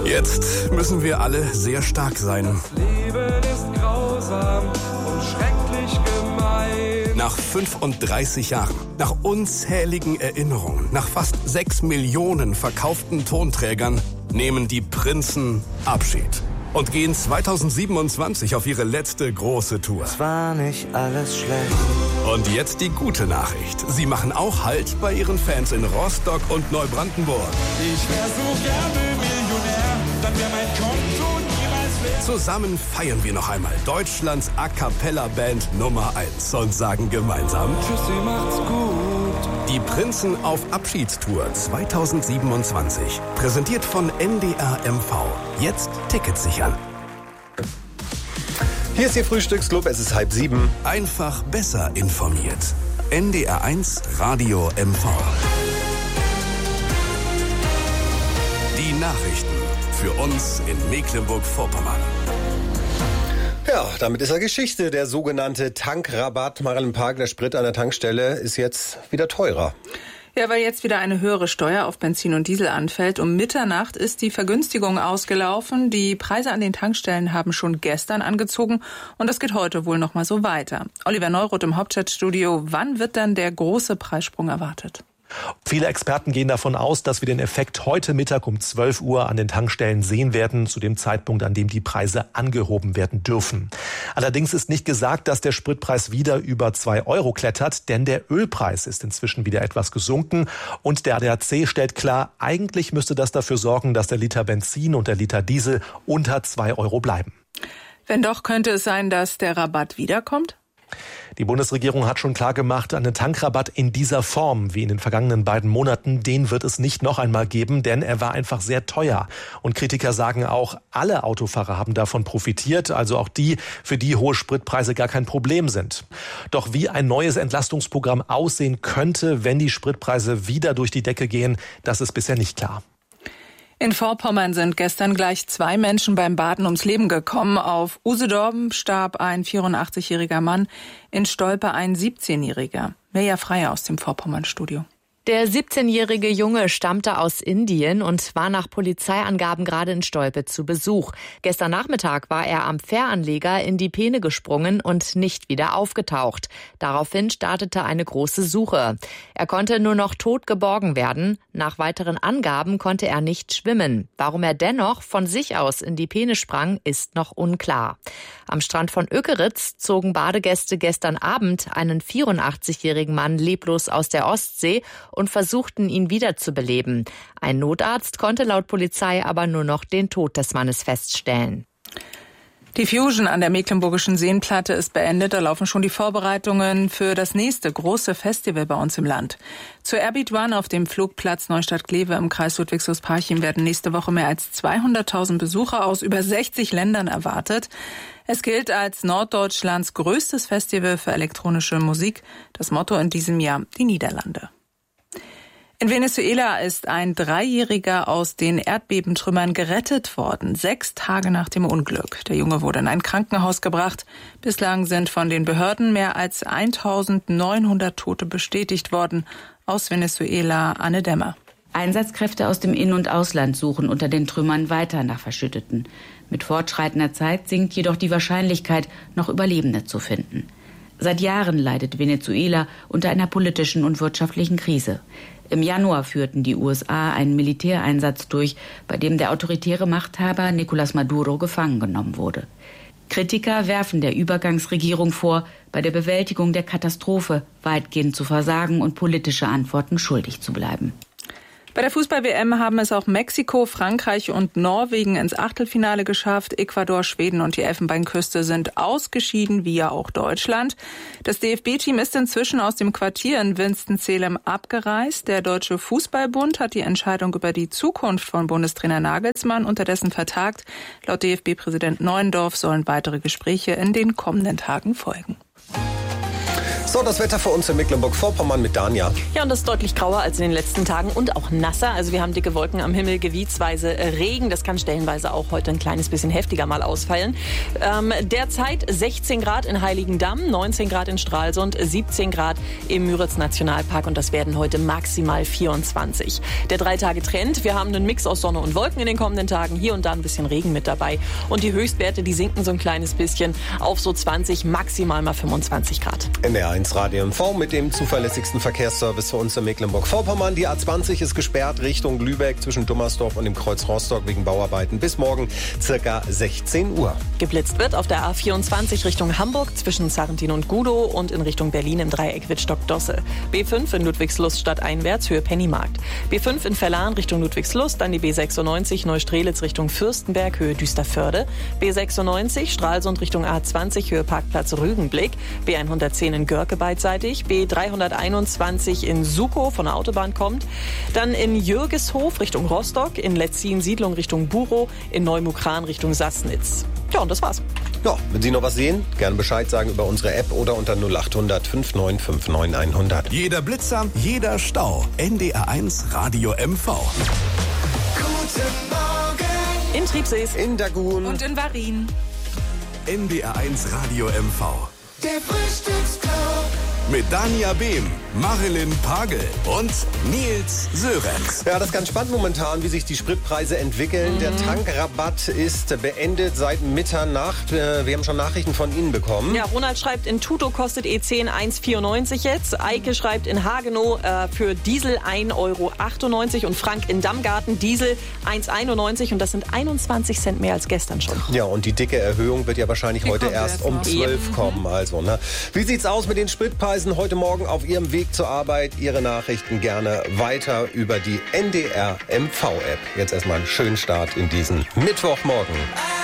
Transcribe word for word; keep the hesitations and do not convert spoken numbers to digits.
Jetzt müssen wir alle sehr stark sein. Das Leben ist grausam und schrecklich gemein. Nach fünfunddreißig Jahren, nach unzähligen Erinnerungen, nach fast sechs Millionen verkauften Tonträgern nehmen die Prinzen Abschied und gehen zweitausendsiebenundzwanzig auf ihre letzte große Tour. Es war nicht alles schlecht. Und jetzt die gute Nachricht. Sie machen auch Halt bei ihren Fans in Rostock und Neubrandenburg. Ich wär so gerne Millionär, dann wär mein Konto niemals leer. Zusammen feiern wir noch einmal Deutschlands A-Cappella-Band Nummer eins und sagen gemeinsam: Tschüssi, macht's gut. Die Prinzen auf Abschiedstour zweitausendsiebenundzwanzig. Präsentiert von N D R M V. Jetzt Tickets sichern. Hier ist Ihr Frühstücksclub, es ist halb sieben. Einfach besser informiert. N D R eins Radio M V. Die Nachrichten für uns in Mecklenburg-Vorpommern. Ja, damit ist er Geschichte. Der sogenannte Tankrabatt. Marilyn Park, der Sprit an der Tankstelle ist jetzt wieder teurer. Ja, weil jetzt wieder eine höhere Steuer auf Benzin und Diesel anfällt. Um Mitternacht ist die Vergünstigung ausgelaufen. Die Preise an den Tankstellen haben schon gestern angezogen und das geht heute wohl noch mal so weiter. Oliver Neuroth im Hauptstadtstudio. Wann wird dann der große Preissprung erwartet? Viele Experten gehen davon aus, dass wir den Effekt heute Mittag um zwölf Uhr an den Tankstellen sehen werden, zu dem Zeitpunkt, an dem die Preise angehoben werden dürfen. Allerdings ist nicht gesagt, dass der Spritpreis wieder über zwei Euro klettert, denn der Ölpreis ist inzwischen wieder etwas gesunken und der A D A C stellt klar, eigentlich müsste das dafür sorgen, dass der Liter Benzin und der Liter Diesel unter zwei Euro bleiben. Wenn doch, könnte es sein, dass der Rabatt wiederkommt? Die Bundesregierung hat schon klar gemacht, einen Tankrabatt in dieser Form wie in den vergangenen beiden Monaten, den wird es nicht noch einmal geben, denn er war einfach sehr teuer. Und Kritiker sagen auch, alle Autofahrer haben davon profitiert, also auch die, für die hohe Spritpreise gar kein Problem sind. Doch wie ein neues Entlastungsprogramm aussehen könnte, wenn die Spritpreise wieder durch die Decke gehen, das ist bisher nicht klar. In Vorpommern sind gestern gleich zwei Menschen beim Baden ums Leben gekommen. Auf Usedorf starb ein vierundachtzigjähriger Mann, in Stolpe ein siebzehnjähriger. Mirja Freier aus dem Vorpommern-Studio. Der siebzehnjährige Junge stammte aus Indien und war nach Polizeiangaben gerade in Stolpe zu Besuch. Gestern Nachmittag war er am Fähranleger in die Peene gesprungen und nicht wieder aufgetaucht. Daraufhin startete eine große Suche. Er konnte nur noch tot geborgen werden. Nach weiteren Angaben konnte er nicht schwimmen. Warum er dennoch von sich aus in die Peene sprang, ist noch unklar. Am Strand von Ökeritz zogen Badegäste gestern Abend einen vierundachtzigjährigen Mann leblos aus der Ostsee und versuchten, ihn wiederzubeleben. Ein Notarzt konnte laut Polizei aber nur noch den Tod des Mannes feststellen. Die Fusion an der Mecklenburgischen Seenplatte ist beendet. Da laufen schon die Vorbereitungen für das nächste große Festival bei uns im Land. Zur Airbeat One auf dem Flugplatz Neustadt-Glewe im Kreis Ludwigslust-Parchim werden nächste Woche mehr als zweihunderttausend Besucher aus über sechzig Ländern erwartet. Es gilt als Norddeutschlands größtes Festival für elektronische Musik. Das Motto in diesem Jahr: die Niederlande. In Venezuela ist ein Dreijähriger aus den Erdbebentrümmern gerettet worden, sechs Tage nach dem Unglück. Der Junge wurde in ein Krankenhaus gebracht. Bislang sind von den Behörden mehr als eintausendneunhundert Tote bestätigt worden. Aus Venezuela, Anne Dämmer. Einsatzkräfte aus dem In- und Ausland suchen unter den Trümmern weiter nach Verschütteten. Mit fortschreitender Zeit sinkt jedoch die Wahrscheinlichkeit, noch Überlebende zu finden. Seit Jahren leidet Venezuela unter einer politischen und wirtschaftlichen Krise. Im Januar führten die U S A einen Militäreinsatz durch, bei dem der autoritäre Machthaber Nicolás Maduro gefangen genommen wurde. Kritiker werfen der Übergangsregierung vor, bei der Bewältigung der Katastrophe weitgehend zu versagen und politische Antworten schuldig zu bleiben. Bei der Fußball-W M haben es auch Mexiko, Frankreich und Norwegen ins Achtelfinale geschafft. Ecuador, Schweden und die Elfenbeinküste sind ausgeschieden, wie ja auch Deutschland. Das D F B-Team ist inzwischen aus dem Quartier in Winston-Salem abgereist. Der Deutsche Fußballbund hat die Entscheidung über die Zukunft von Bundestrainer Nagelsmann unterdessen vertagt. Laut D F B-Präsident Neuendorf sollen weitere Gespräche in den kommenden Tagen folgen. So, das Wetter für uns in Mecklenburg-Vorpommern mit Dania. Ja, und das ist deutlich grauer als in den letzten Tagen und auch nasser. Also wir haben dicke Wolken am Himmel, gebietsweise Regen. Das kann stellenweise auch heute ein kleines bisschen heftiger mal ausfallen. Ähm, derzeit sechzehn Grad in Heiligendamm, neunzehn Grad in Stralsund, siebzehn Grad im Müritz-Nationalpark und das werden heute maximal vierundzwanzig. Der Drei-Tage-Trend, wir haben einen Mix aus Sonne und Wolken in den kommenden Tagen, hier und da ein bisschen Regen mit dabei. Und die Höchstwerte, die sinken so ein kleines bisschen auf so zwanzig, maximal mal fünfundzwanzig Grad. N D R eins Radio M V mit dem zuverlässigsten Verkehrsservice für uns in Mecklenburg-Vorpommern. Die A zwanzig ist gesperrt Richtung Lübeck zwischen Dummersdorf und dem Kreuz Rostock wegen Bauarbeiten bis morgen circa sechzehn Uhr. Geblitzt wird auf der A vierundzwanzig Richtung Hamburg zwischen Sarrentin und Gudow und in Richtung Berlin im Dreieck Wittstock-Dosse. B fünf in Ludwigslust stadteinwärts Höhe Pennymarkt. B fünf in Verlan Richtung Ludwigslust, dann die B sechsundneunzig Neustrelitz Richtung Fürstenberg Höhe Düsterförde. B sechsundneunzig Stralsund Richtung A zwanzig Höhe Parkplatz Rügenblick. B hundertzehn in Görke beidseitig. B dreihunderteinundzwanzig in Sukow von der Autobahn kommt. Dann in Jürgeshof Richtung Rostock, in Letzin Siedlung Richtung Burow, in Neumukran Richtung Sassnitz. Ja, und das war's. Ja, wenn Sie noch was sehen, gerne Bescheid sagen über unsere App oder unter null acht hundert fünf neun fünf neun hundert. Jeder Blitzer, jeder Stau. N D R eins Radio M V. Guten Morgen. In Triebsees, In Dagun. Und in Varin. N D R eins Radio M V. Der Frühstücksclub. Mit Dania Behm, Marilyn Pagel und Nils Sörenz. Ja, das ist ganz spannend momentan, wie sich die Spritpreise entwickeln. Mhm. Der Tankrabatt ist beendet seit Mitternacht. Wir haben schon Nachrichten von Ihnen bekommen. ja, Ronald schreibt, in Tutow kostet E zehn eins vierundneunzig jetzt. Eike schreibt, in Hagenow äh, für Diesel ein Euro achtundneunzig und Frank in Dammgarten Diesel eins einundneunzig und das sind einundzwanzig Cent mehr als gestern schon. Ja, und die dicke Erhöhung wird ja wahrscheinlich Die heute kommt erst erst um noch. zwölf kommen. Also, ne? Wie sieht's aus mit den Spritpreisen heute Morgen auf Ihrem Weg zur Arbeit? Ihre Nachrichten gerne weiter über die N D R M V App. Jetzt erstmal einen schönen Start in diesen Mittwochmorgen.